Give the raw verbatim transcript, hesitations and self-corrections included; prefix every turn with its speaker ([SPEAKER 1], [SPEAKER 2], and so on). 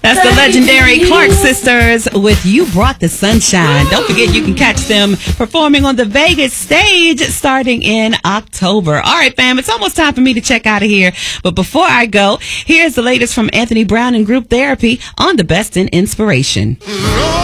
[SPEAKER 1] That's the legendary Clark Sisters with You Brought the Sunshine. Don't forget, you can catch them performing on the Vegas stage starting in October. All right, fam, it's almost time for me to check out of here. But before I go, here's the latest from Anthony Brown and Group Therapy on the Best in Inspiration.